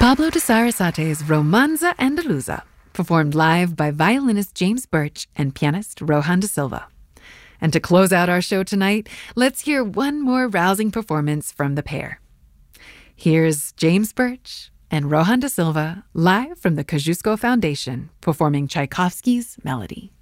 Pablo de Sarasate's Romanza Andaluza, performed live by violinist James Birch and pianist Rohan da Silva. And to close out our show tonight, let's hear one more rousing performance from the pair. Here's James Birch and Rohan da Silva live from the Kosciuszko Foundation performing Tchaikovsky's Melody.